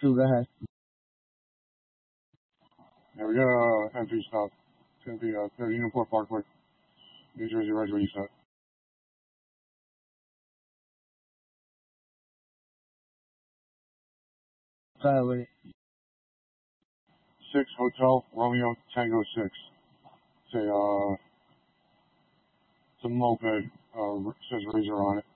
Two, go ahead. Yeah, we got a MP stop. It's gonna be 30 Newport Parkway, New Jersey, right where you said. Go ahead with it. 6 Hotel Romeo Tango 6. It's a moped. Says Razor on it.